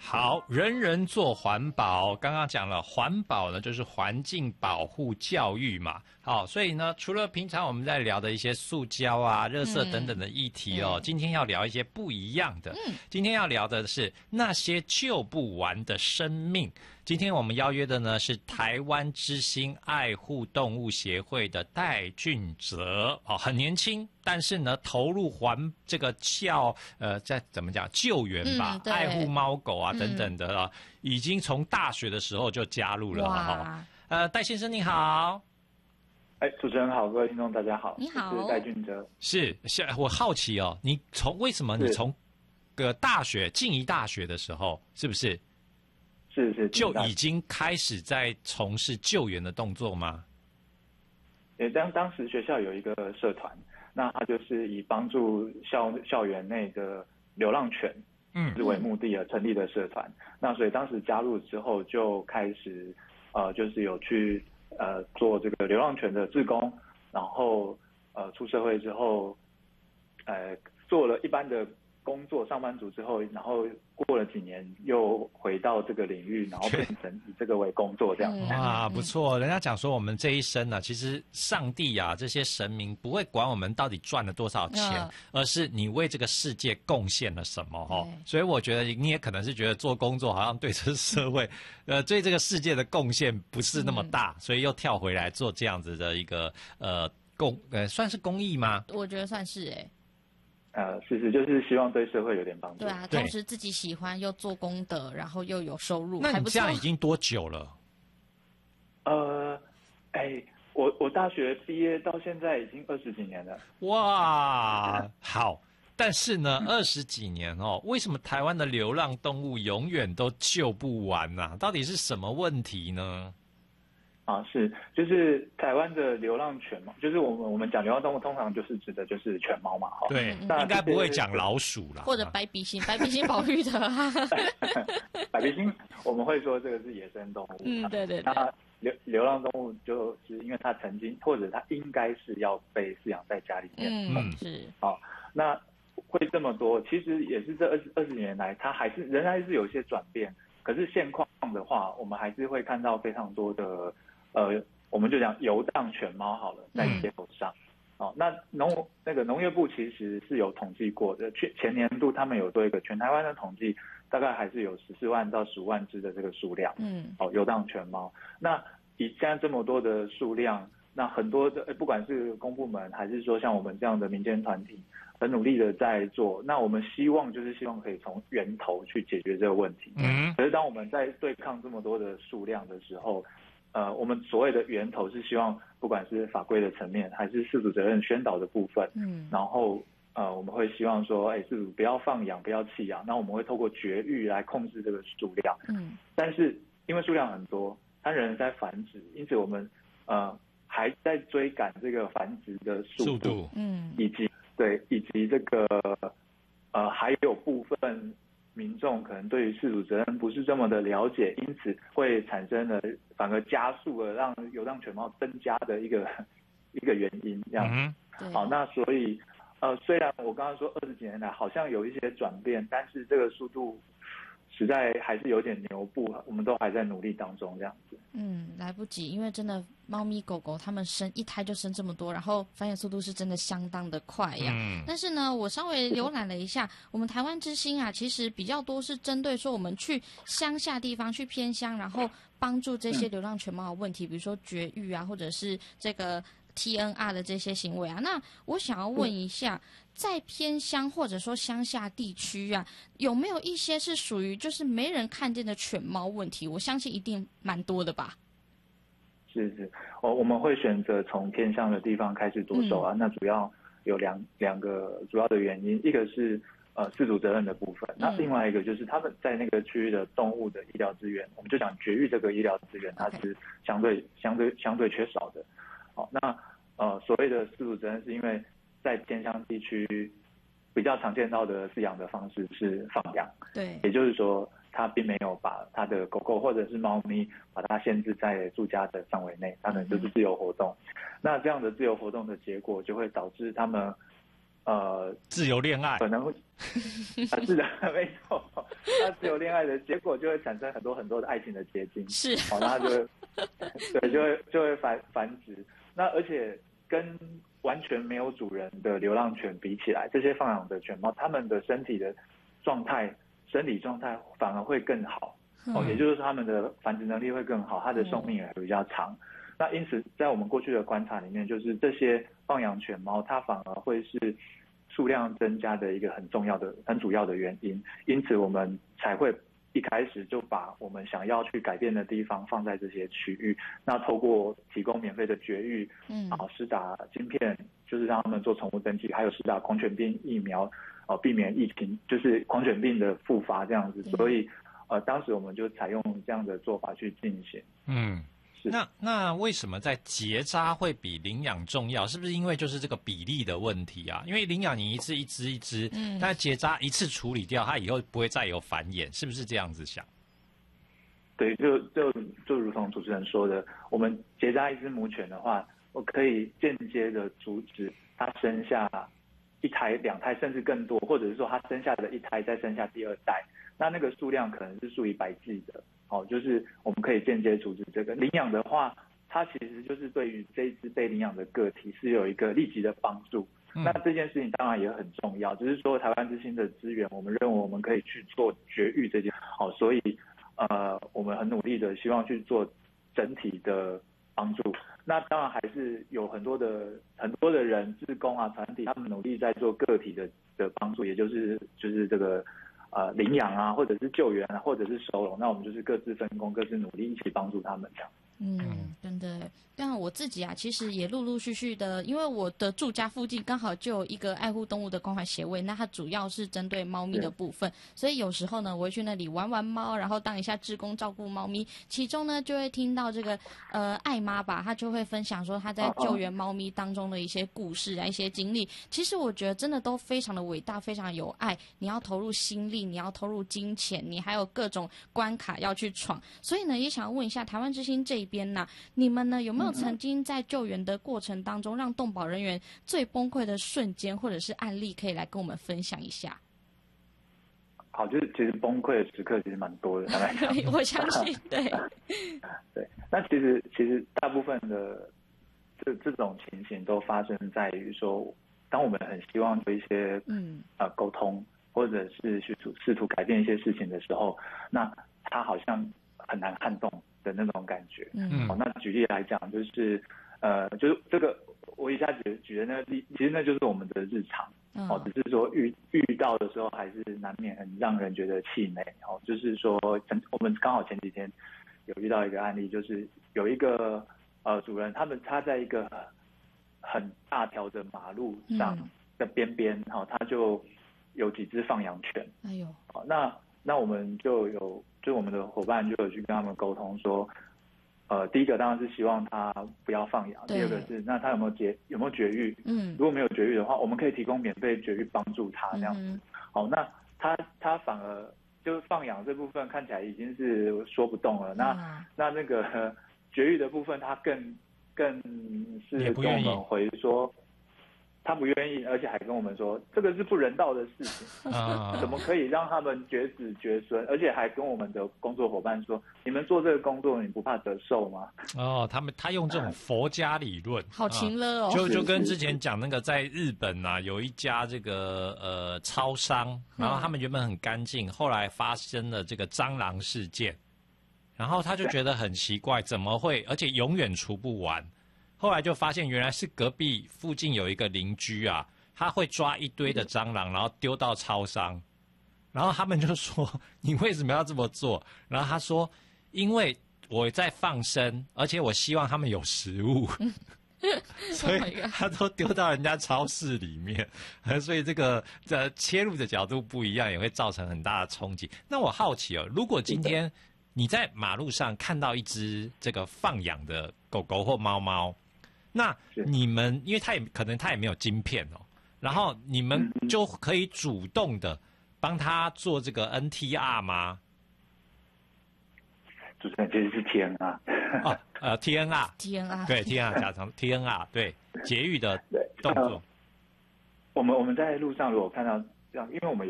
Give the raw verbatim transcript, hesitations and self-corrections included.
好，人人做环保。刚刚讲了，环保呢就是环境保护教育嘛。好，所以呢，除了平常我们在聊的一些塑胶啊、垃圾等等的议题哦，嗯、今天要聊一些不一样的。嗯、今天要聊的是那些救不完的生命。今天我们邀约的呢是台湾之心爱护动物协会的戴俊哲，哦，很年轻，但是呢投入环这个教呃在怎么讲救援吧，嗯、爱护猫狗啊等等的啊，嗯、已经从大学的时候就加入了哈。呃，戴先生你好。 哎，主持人好，各位听众大家好， 你好， 我是戴俊哲。 是，是我好奇哦，你从为什么你从个大学静宜大学的时候，是不是？ 是是， 就已经开始在从事救援的动作吗？ 也当当时学校有一个社团，那它就是以帮助校校园内的流浪犬，嗯，是为目的而成立的社团。那所以当时加入之后，就开始呃，就是有去呃做这个流浪犬的志工，然后呃出社会之后，呃做了一般的工作，上班族之后，然后过了几年又回到这个领域，然后变成以这个为工作这样子。 哇，不错！人家讲说我们这一生呢、啊，其实上帝啊这些神明不会管我们到底赚了多少钱，嗯、而是你为这个世界贡献了什么哈。所以我觉得你也可能是觉得做工作好像对这个社会，呃，对这个世界的贡献不是那么大，嗯、所以又跳回来做这样子的一个呃公呃算是公益吗？ 我觉得算是哎、欸。 呃，是是，就是希望对社会有点帮助。 对啊，同时自己喜欢又做功德，然后又有收入。 那你这样已经多久了？ 呃，哎，我我大学毕业到现在已经二十几年了。 哇，好。但是呢，二十几年哦，为什么台湾的流浪动物永远都救不完呢、啊？到底是什么问题呢？ 啊，是，就是台湾的流浪犬嘛，就是我们我们讲流浪动物，通常就是指的就是犬猫嘛，哈。 对，应该不会讲老鼠啦， 或者白鼻星，白鼻星保育的、啊。 白鼻星，我们会说这个是野生动物。 嗯，对对对。 那流流浪动物就是因为它曾经或者它应该是要被饲养在家里面。 嗯，是。 好，那会这么多，其实也是这二十二十年来，它还是仍然是有一些转变。可是现况的话，我们还是会看到非常多的。呃，我们就讲游荡犬猫好了，在街头上。嗯、哦，那农那个农业部其实是有统计过的，去前年度他们有做一个全台湾的统计，大概还是有十四万到十五万只的这个数量。嗯，哦，游荡犬猫。那以现在这么多的数量，那很多的不管是公部门还是说像我们这样的民间团体，很努力的在做。那我们希望就是希望可以从源头去解决这个问题。嗯，可是当我们在对抗这么多的数量的时候，呃，我们所谓的源头是希望，不管是法规的层面，还是饲主责任宣导的部分，嗯，然后呃，我们会希望说，哎，饲主不要放养，不要弃养，那我们会透过绝育来控制这个数量，嗯，但是因为数量很多，它仍然在繁殖，因此我们呃还在追赶这个繁殖的速度，速度嗯，以及对，以及这个呃还有部分。民众可能对于饲主责任不是这么的了解，因此会产生了反而加速了让游荡犬猫增加的一个一个原因，这样。嗯、好，那所以呃，虽然我刚刚说二十几年来好像有一些转变，但是这个速度实在还是有点牛步，我们都还在努力当中，这样子。 嗯，来不及，因为真的猫咪狗狗它们生一胎就生这么多，然后繁衍速度是真的相当的快呀。嗯。但是呢，我稍微浏览了一下，我们台湾之星啊，其实比较多是针对说我们去乡下地方去偏乡，然后帮助这些流浪犬猫的问题，比如说绝育啊，或者是这个 T N R 的这些行为啊。那我想要问一下。在偏乡或者说乡下地区啊，有没有一些是属于就是没人看见的犬猫问题？我相信一定蛮多的吧。 是是，我我们会选择从偏乡的地方开始着手啊。嗯、那主要有两两个主要的原因，一个是呃饲主责任的部分，那另外一个就是他们在那个区域的动物的医疗资源，我们就讲绝育这个医疗资源，它是相对相对相对缺少的。好，那呃所谓的饲主责任是因为。在偏乡地区比较常见到的饲养的方式是放养，对，也就是说，他并没有把他的狗狗或者是猫咪把它限制在住家的范围内，他们就是自由活动。嗯、那这样的自由活动的结果，就会导致他们呃自由恋爱， 可能会啊是的，没错， 那只有恋爱的结果就会产生很多很多的爱情的结晶， 是， 哦，那它就会对就会就会繁繁殖。那而且跟完全没有主人的流浪犬比起来，这些放养的犬猫，它们的身体的状态、生理状态反而会更好。哦，也就是说，它们的繁殖能力会更好，它的寿命也会比较长。嗯、那因此，在我们过去的观察里面，就是这些放养犬猫，它反而会是数量增加的一个很重要的、很主要的原因。因此，我们才会一开始就把我们想要去改变的地方放在这些区域。那透过提供免费的绝育，嗯，啊，施打晶片，就是让他们做宠物登记，还有施打狂犬病疫苗，呃，避免疫情，就是狂犬病的复发这样子。嗯、所以。呃，当时我们就采用这样的做法去进行。 嗯， 是。 那那为什么在结扎会比领养重要？是不是因为就是这个比例的问题啊？因为领养你一次一只一只，嗯，但结扎一次处理掉，它以后不会再有繁衍，是不是这样子想？ 对，就就就如同主持人说的，我们结扎一只母犬的话，我可以间接的阻止它生下一胎、两胎，甚至更多，或者是说它生下的一胎再生下第二代。那那个数量可能是数以百计的，哦，就是我们可以间接阻止这个。领养的话，它其实就是对于这一只被领养的个体是有一个立即的帮助。嗯、那这件事情当然也很重要，只是说台湾之星的资源，我们认为我们可以去做绝育这件，哦，所以呃，我们很努力的希望去做整体的帮助。那当然还是有很多的很多的人、志工啊、团体，他们努力在做个体的的帮助，也就是就是这个。呃，领养啊，或者是救援啊，或者是收容，那我们就是各自分工，各自努力，一起帮助他们这样。 嗯，真的。但我自己啊，其实也陆陆续续的，因为我的住家附近刚好就有一个爱护动物的关怀协会，那它主要是针对猫咪的部分，所以有时候呢，我会去那里玩玩猫，然后当一下志工照顾猫咪。其中呢，就会听到这个呃爱妈吧，她就会分享说她在救援猫咪当中的一些故事啊，一些经历。其实我觉得真的都非常的伟大，非常有爱。你要投入心力，你要投入金钱，你还有各种关卡要去闯。所以呢，也想问一下台湾之星这一边呢，你们呢有没有曾经在救援的过程当中，让动保人员最崩溃的瞬间或者是案例，可以来跟我们分享一下？ 好，就是其实崩溃的时刻其实蛮多的， 对，我相信，对， 对。那其实其实大部分的这这种情形都发生在于说，当我们很希望做一些嗯呃沟通，或者是去试图改变一些事情的时候，那它好像很难撼动的那种感觉。嗯，好，那举例来讲，就是呃，就是这个我一下举举的那个例，其实那就是我们的日常。嗯、哦，只是说遇遇到的时候，还是难免很让人觉得气馁。哦，就是说，我们刚好前几天有遇到一个案例，就是有一个呃主人，他们他在一个很大条的马路上的边边，哈、嗯哦，他就有几只放养犬。哎呦，好、哦，那那我们就有。就我们的伙伴就有去跟他们沟通说，呃，第一个当然是希望他不要放养，第二个是那他有没有绝有没有绝育？嗯，如果没有绝育的话，我们可以提供免费绝育帮助他这样子。嗯、好，那他他反而就是放养这部分看起来已经是说不动了，那、嗯、那那个绝育的部分他更更是跟我们回说。他不愿意，而且还跟我们说这个是不人道的事情，啊、怎么可以让他们绝子绝孙？而且还跟我们的工作伙伴说，你们做这个工作，你不怕得寿吗？ 哦，他们他用这种佛家理论， 好情勒哦， 就就跟之前讲那个在日本啊，有一家这个呃超商，然后他们原本很干净，后来发生了这个蟑螂事件，然后他就觉得很奇怪，怎么会，而且永远除不完。后来就发现原来是隔壁附近有一个邻居啊，他会抓一堆的蟑螂，然后丢到超商，然后他们就说你为什么要这么做？然后他说因为我在放生，而且我希望他们有食物，所以他都丢到人家超市里面，所以这个这切入的角度不一样，也会造成很大的冲击。那我好奇哦，如果今天你在马路上看到一只这个放养的狗狗或猫猫，那你们因为它也可能它也没有晶片哦，然后你们就可以主动的帮它做这个 N T R 吗？ 主持人其实是 T N R 哦，呃 T N R T N R 对 T N R 加长 T N R 对节育的动作。 我们我们在路上如果看到这样，因为我们有